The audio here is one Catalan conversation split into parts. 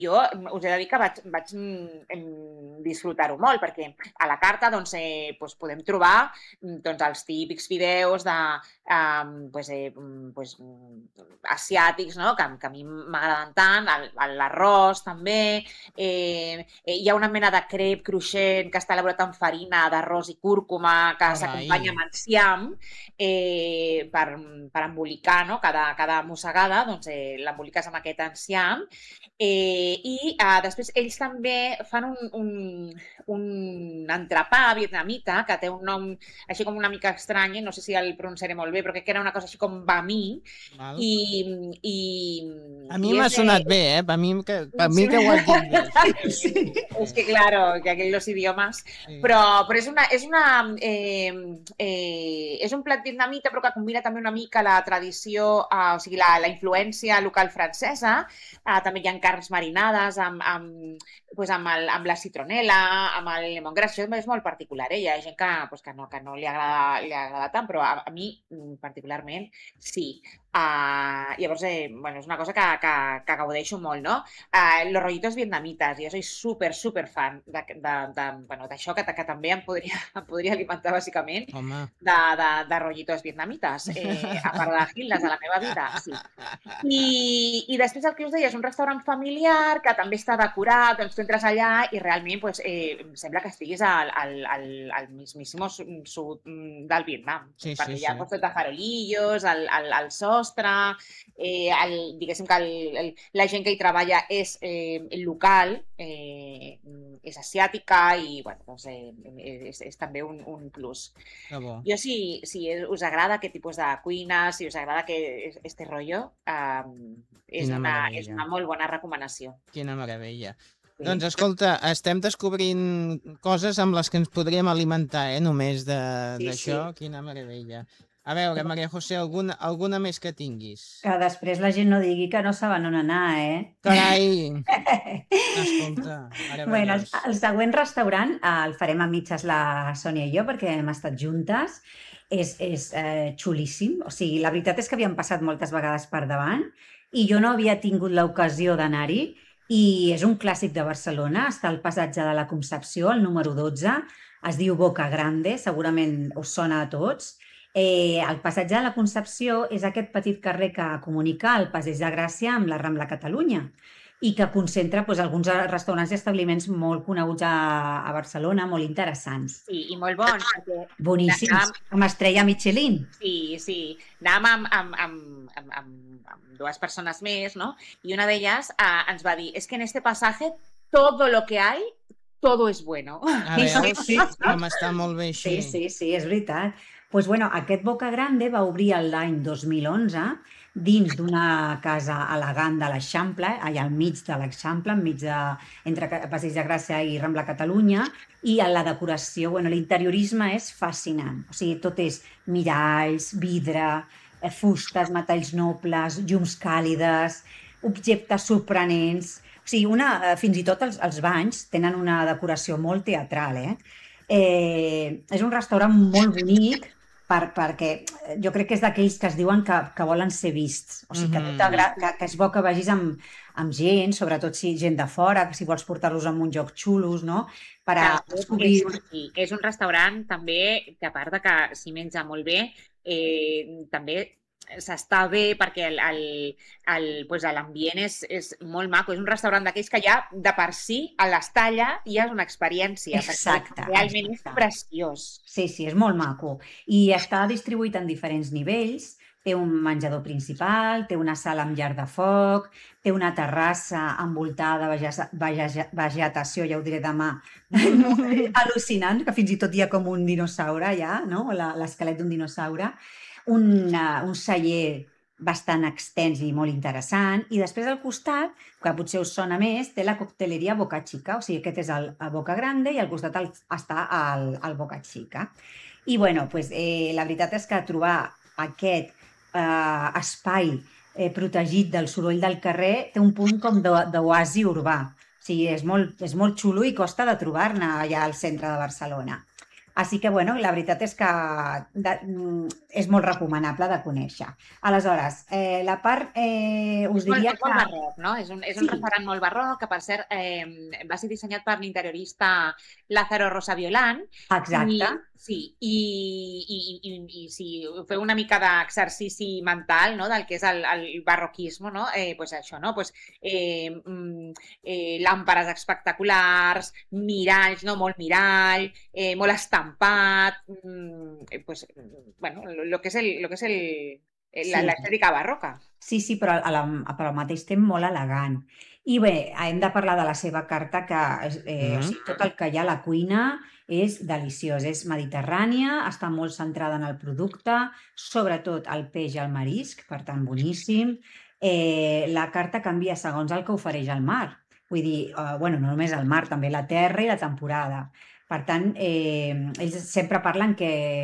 jo us he de dir que vaig disfrutar-ho molt, perquè a la carta doncs, podem trobar els típics fideus asiàtics, no? que a mi m'agraden tant, l'arròs també, hi ha una mena de crep cruixent que està elaborat amb farina d'arròs i cúrcuma que s'acompanya amb enciam per embolicar, no? Cada mossegada doncs, l'emboliques amb aquest enciam i després ells també fan un entrepà vietnamita que té un nom així com una mica estrany, no sé si el pronunciaré molt bé, però crec que era una cosa així com bami. A mi m'ha sonat bé, per mi que ho has dit bé. Sí. És que, claro, que aquells idiomes... Sí. Però és un plat vietnamita, però que combina també una mica la tradició, o sigui, la influència local francesa. També hi ha carns marinades amb la citronela, amb el lemongrass. Això és molt particular, Hi ha gent que no li agrada tant, però a mi particularment sí. Llavors, és una cosa que gaudeixo molt, no? Los rollitos vietnamites. Jo soy super fan d'això, que també em podria alimentar bàsicament de rollitos vietnamites, a part de Hildes de la meva vida, sí. I després el que us deia és un restaurant familiar que també està decorat, doncs tu entres allà i realment sembla que estiguis al mismísimo sud del Vietnam, perquè hi ha tot de farolillos, el sostre, diguéssim que la gent que hi treballa és local, és asiàtica i és també un plus. Jo, si us agrada aquest tipus de cuina, si us agrada este rotllo, és una molt bona recomanació. Quina meravella. Doncs, escolta, estem descobrint coses amb les que ens podríem alimentar, només d'això. Quina meravella. A veure, Maria José, alguna més que tinguis? Que després la gent no digui que no saben on anar, Carai! Escolta, bueno, el següent restaurant el farem a mitges la Sònia i jo, perquè hem estat juntes. És xulíssim. O sigui, la veritat és que havíem passat moltes vegades per davant i jo no havia tingut l'ocasió d'anar-hi, i és un clàssic de Barcelona. Està al passatge de la Concepció, el número 12. Es diu Boca Grande, segurament us sona a tots. El passatge de la Concepció és aquest petit carrer que comunica el Passeig de Gràcia amb la Rambla Catalunya i que concentra alguns restaurants i establiments molt coneguts a Barcelona, molt interessants. Sí, i molt bons. Boníssims, amb estrella Michelin. Sí. Anàvem amb dues persones més, no? I una d'elles ens va dir, que en este pasaje todo lo que hay, todo es bueno. A veure, com està molt bé així. Sí, és veritat. Doncs, aquest Boca Grande va obrir l'any 2011 dins d'una casa elegant de l'Eixample, allà al mig de l'Eixample, entre Passeig de Gràcia i Rambla Catalunya, i la decoració, l'interiorisme és fascinant. O sigui, tot és miralls, vidre, fustes, metalls nobles, llums càlides, objectes sorprenents. O sigui, fins i tot els banys tenen una decoració molt teatral, És un restaurant molt bonic, perquè jo crec que és d'aquells que es diuen que volen ser vists. O sigui, que és bo que vagis amb gent, sobretot si gent de fora, que si vols portar-los a un lloc xulos, no? Per a descobrir... És un restaurant també que, a part de que s'hi menja molt bé, també s'està bé perquè l'ambient és molt maco. És un restaurant d'aquells que ja, de per si, a l'estalla ja és una experiència. Exacte. Realment és preciós. Sí, és molt maco. I està distribuït en diferents nivells. Té un menjador principal, té una sala amb llar de foc, té una terrassa envoltada de vegetació, ja ho diré demà, al·lucinant, que fins i tot hi ha com un dinosaure allà, no? L'esquelet d'un dinosaure. Un celler bastant extens i molt interessant, i després al costat, que potser us sona més, té la cocteleria Boca Chica, o sigui, aquest és el Boca Grande i al costat està el Boca Chica. I, la veritat és que trobar aquest espai protegit del soroll del carrer té un punt com d'oasi urbà. O sigui, és molt xulo i costa de trobar-ne allà al centre de Barcelona. Així que, bueno, la veritat és que és molt recomanable de conèixer. Aleshores, la part, us diria És molt que... barroc, no? És un Sí, restaurant molt barroc, que per cert va ser dissenyat per l'interiorista Lázaro Rosaviolán, exacte. i si feu una mica d'exercici mental, no?, del que és el barroquisme, no? Pues això, no? Pues, làmperes espectaculars, miralls, no? Molt mirall, molt estampat, pues, bueno, lo que és Sí. l'estètica barroca. Sí, però al mateix temps molt elegant. I bé, hem de parlar de la seva carta, que o sigui, tot el que hi ha a la cuina és deliciós. És mediterrània, està molt centrada en el producte, sobretot el peix i el marisc, per tant, boníssim. La carta canvia segons el que ofereix el mar. Vull dir, bueno, no només el mar, també la terra i la temporada. Per tant, ells sempre parlen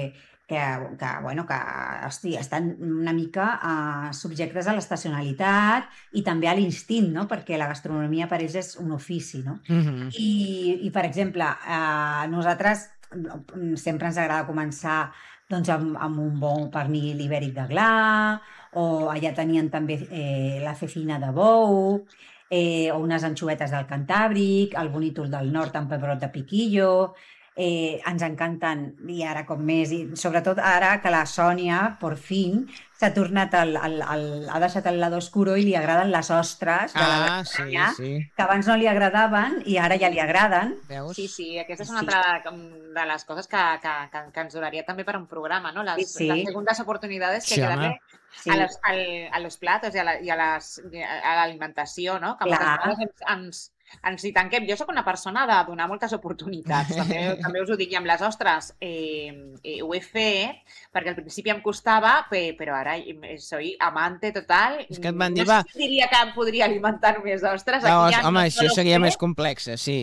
bueno, que hosti, estan una mica subjectes a l'estacionalitat i també a l'instint, no? Perquè la gastronomia per ells és un ofici, no? I per exemple, nosaltres sempre ens agrada començar doncs, amb un bon pernil ibèric de gla, o allà tenien també la cecina de bou, o unes anxovetes del Cantàbric, el bonítol del nord amb pebrot de piquillo. Ens encanten, i ara com més, i sobretot ara que la Sònia, per fin, s'ha tornat ha deixat el lado oscuro i li agraden les ostres de la Bretanya, que abans no li agradaven i ara ja li agraden. Veus? Sí, aquesta és una altra de les coses que ens donaria també per un programa, no? Les segundes oportunitats que hay que darle a los platos i a l'alimentació, no? Que moltes vegades ens hi tanquem. Jo sóc una persona de donar moltes oportunitats. També us ho dic, i amb les ostres ho he fet, perquè al principi em costava, però ara soy amante total. És que et van dir, no sé si diria que em podria alimentar només d'ostres. No, home, això seria més complex, sí.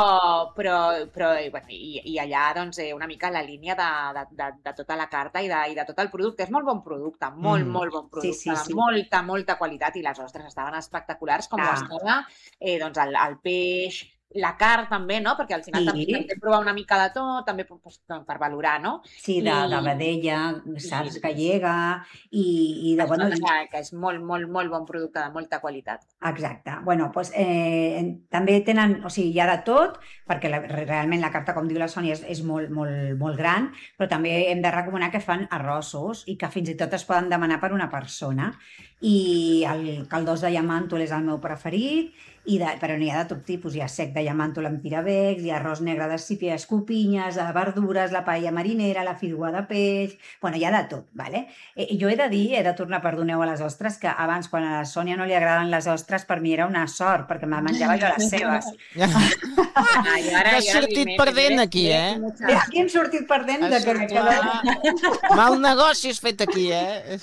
Però i allà, doncs, una mica la línia de tota la carta i de tot el producte. És molt bon producte, molt bon producte, molta qualitat, i les ostres estaven espectaculars, com ho estava, doncs, el peix, la carn també, no? Perquè al final també hem provar una mica de tot, també per valorar, no? Sí, de vedella, saps, gallega, i de... Bueno, que és molt bon producte, de molta qualitat. Exacte. Bueno, doncs també tenen, o sigui, hi ha de tot, perquè realment la carta, com diu la Sònia, és molt gran, però també hem de recomanar que fan arrossos i que fins i tot es poden demanar per una persona. I el caldós de llamàntol és el meu preferit, però n'hi ha de tot tipus. Hi ha sec de llamàntol amb tirabecs, hi ha arròs negre de sípia, escopinyes, de verdures, la paella marinera, la fideuà de peix... Bueno, hi ha de tot, ¿vale? Jo he de tornar, perdoneu, a les ostres, que abans, quan a la Sònia no li agraden les ostres, per mi era una sort, perquè me menjava jo les seves. Has sortit perdent aquí, eh? Aquí hem sortit perdent. Mal negoci has fet aquí, eh?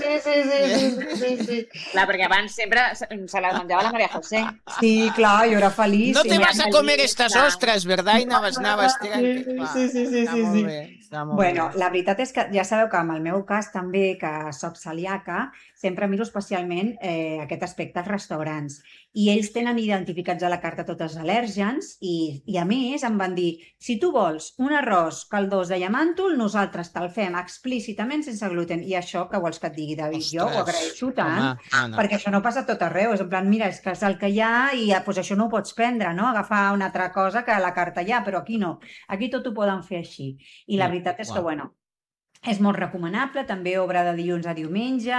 Sí. Clar, perquè abans sempre se les menjava la Maria José. Sí, clar, jo era feliç. No te vas a comer estas ostras, ¿verdad? I anaves tirant. Sí. Bueno, la veritat és que ja sabeu que en el meu cas també, que soc celíaca, sempre miro especialment aquest aspecte als restaurants. I ells tenen identificats a la carta tots els al·lèrgens i a més em van dir, si tu vols un arròs caldós de llamàntol, nosaltres te'l fem explícitament sense gluten. I això, que vols que et digui, David? Jo ho agraeixo tant, perquè això no passa tot arreu. És en plan, mira, és que és el que hi ha i doncs això no ho pots prendre, no? Agafar una altra cosa que a la carta hi ha, però aquí no. Aquí tot ho poden fer així. I la veritat és que, bueno, és molt recomanable, també obre de dilluns a diumenge.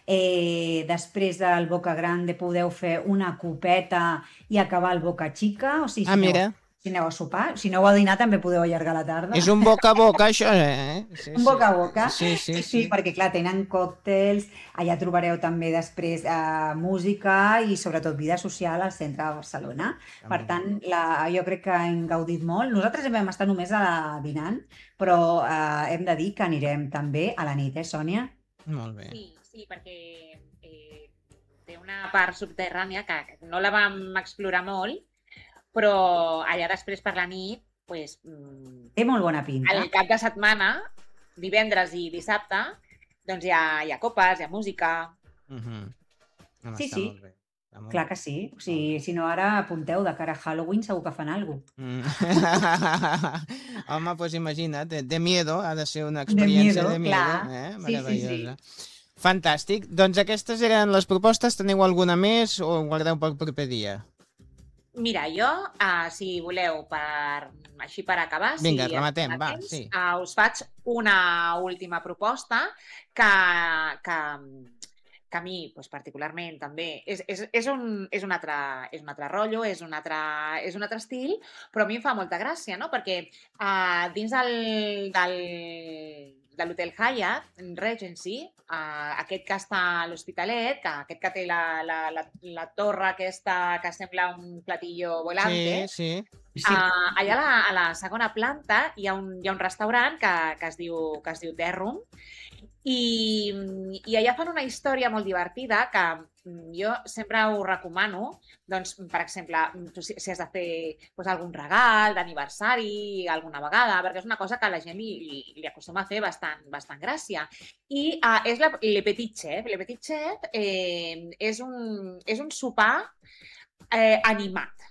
Després del Boca Grande podeu fer una copeta i acabar el Boca Chica. O sigui, mira. Si aneu a sopar, si aneu a dinar també podeu allargar la tarda. És un boca a boca, això, eh? Un boca a boca. Sí, perquè, clar, tenen còctels, allà trobareu també després música i sobretot vida social al centre de Barcelona. Per tant, jo crec que hem gaudit molt. Nosaltres vam estar només dinant, però hem de dir que anirem també a la nit, Sònia? Molt bé. Sí, perquè té una part subterrània que no la vam explorar molt, però allà després per la nit, doncs... Té molt bona pinta. Al cap de setmana, divendres i dissabte, doncs hi ha copes, hi ha música. Sí. Clar que sí. O sigui, si no, ara apunteu, de cara a Halloween segur que fan alguna cosa. Home, pues imagina't, de miedo, ha de ser una De experiència miedo, de miedo. clar. Sí, sí, sí. Meravellosa. Fantàstic. Doncs aquestes eren les propostes. Teniu alguna més o ho guardeu pel proper dia? Mira, jo, si voleu, així per acabar, Vinga, si rematem, tenim va, temps, sí. us faig una última proposta que a mi, doncs, particularment, també és un altre rotllo, és un altre estil, però a mi em fa molta gràcia, no? Perquè dins de l'Hotel Hyatt Regency, aquest que està a l'Hospitalet, aquest que té la torre aquesta que sembla un platillo volante, Sí. allà a la segona planta hi ha un restaurant que es diu The Room, i allà fan una història molt divertida que jo sempre ho recomano, doncs, per exemple, si has de fer algun regal d'aniversari alguna vegada, perquè és una cosa que a la gent li acostuma a fer bastant gràcia. I és Le Petit Chef. Le Petit Chef és un sopar animat.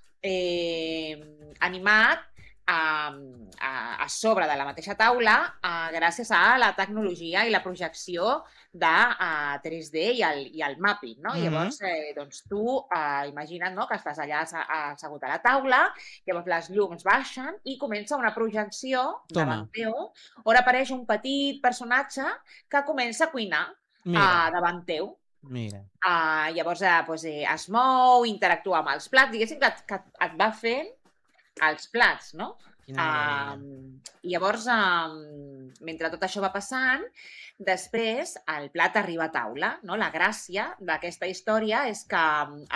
Animat a sobre de la mateixa taula gràcies a la tecnologia i la projecció de 3D i el mapping, no? Llavors, doncs tu imagina't, no?, que estàs allà assegut a la taula, llavors les llums baixen i comença una projecció davant teu on apareix un petit personatge que comença a cuinar davant teu. Mira. Llavors es mou, interactua amb els plats, diguéssim que et va fent els plats, no? Llavors, mentre tot això va passant, després el plat arriba a taula, no? La gràcia d'aquesta història és que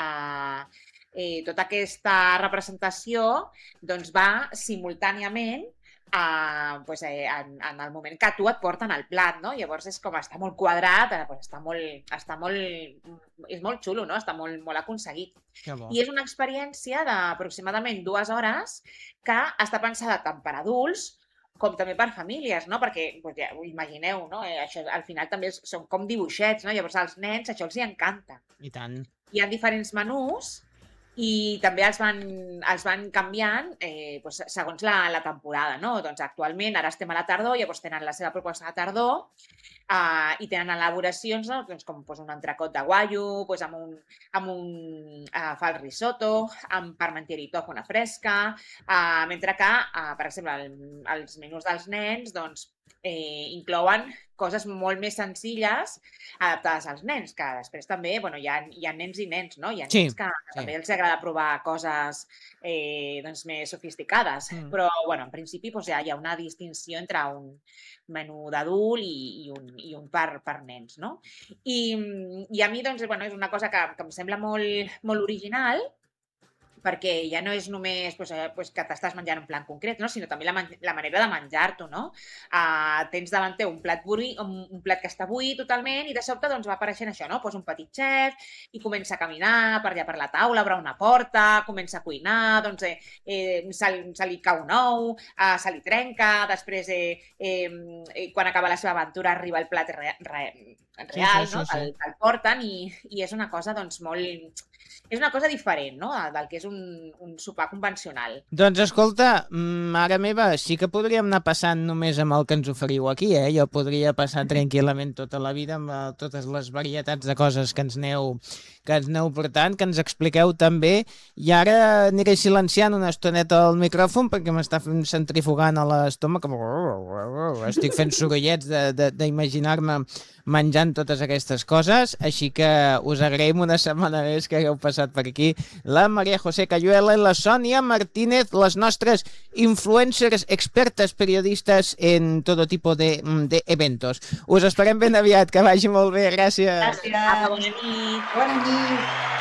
tota aquesta representació doncs, va simultàniament en el moment que tu et porten el plat, no? Llavors és com està molt quadrat, és molt xulo, no? Està molt aconseguit. I és una experiència d'aproximadament 2 hores que està pensada tant per adults com també per famílies, no? Perquè, ja ho imagineu, no? Això, al final també són com dibuixets, no? Llavors als nens això els encanta. I tant. Hi ha diferents menús i també els van canviant segons la temporada, no? Doncs actualment, ara estem a la tardor, llavors tenen la seva proposta de tardor i tenen elaboracions, no? Doncs com un entrecot de guaio, amb un fals risotto, amb parmentier i tòfona fresca, mentre que, per exemple, els menús dels nens doncs, inclouen coses molt més senzilles adaptades als nens, que després també hi ha nens i nens, no? Hi ha nens que també els agrada provar coses més sofisticades, però en principi hi ha una distinció entre un menú d'adult i un per nens, no? I a mi és una cosa que em sembla molt original, perquè ja no és només que t'estàs menjant un plat concret, no? Sinó també la manera de menjar-t'ho, no? Tens davant teu un plat que està buit totalment i de sobte va apareixent això, no? Un petit xef i comença a caminar per allà per la taula, obre una porta, comença a cuinar, doncs se li cau un ou, se li trenca, després quan acaba la seva aventura arriba el plat real, no? El porten i és una cosa molt... És una cosa diferent, no?, del que és un sopar convencional. Doncs escolta, mare meva, sí que podríem anar passant només amb el que ens oferiu aquí, eh? Jo podria passar tranquil·lament tota la vida amb totes les varietats de coses que ens aneu portant, que ens expliqueu també, i ara aniré silenciant una estoneta el micròfon perquè m'està centrifugant a l'estómac, estic fent sorollets d'imaginar-me menjant totes aquestes coses, així que us agraïm una setmana més que hagueu passat per aquí la María José Cayuela i la Sònia Martínez, les nostres influencers, expertes, periodistes en todo tipo de eventos. Us esperem ben aviat, que vagi molt bé, gràcies. Gràcies, bona nit. Bona nit.